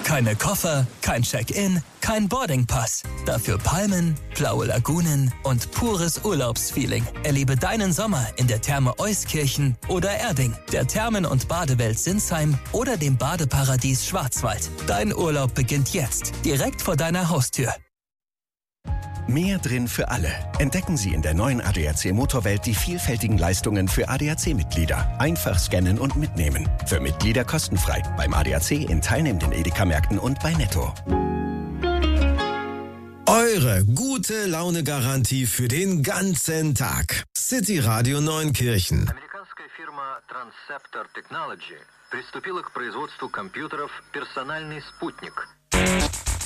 Keine Koffer, kein Check-in, kein Boardingpass. Dafür Palmen, blaue Lagunen und pures Urlaubsfeeling. Erlebe deinen Sommer in der Therme Euskirchen oder Erding, der Thermen- und Badewelt Sinsheim oder dem Badeparadies Schwarzwald. Dein Urlaub beginnt jetzt, direkt vor deiner Haustür. Mehr drin für alle. Entdecken Sie in der neuen ADAC Motorwelt die vielfältigen Leistungen für ADAC-Mitglieder. Einfach scannen und mitnehmen. Für Mitglieder kostenfrei. Beim ADAC in teilnehmenden Edeka-Märkten und bei Netto. Eure gute Laune-Garantie für den ganzen Tag. City Radio Neunkirchen. Американская фирма Transceptor Technology приступила к производству компьютеров «Персональный спутник».